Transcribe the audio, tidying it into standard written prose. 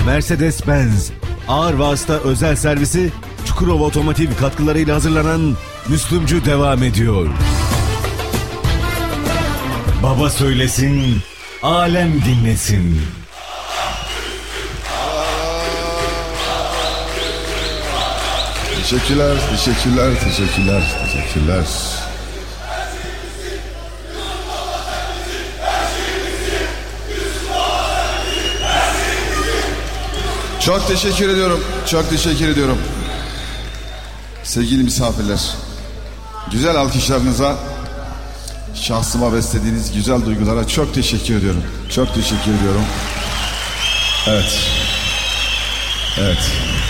Mercedes-Benz ağır vasıta özel servisi Çukurova Otomotiv katkılarıyla hazırlanan Müslümcü devam ediyor. Baba söylesin, alem dinlesin. Teşekkürler. Çok teşekkür ediyorum. Sevgili misafirler, güzel alkışlarınıza, şahsıma beslediğiniz güzel duygulara çok teşekkür ediyorum. Evet.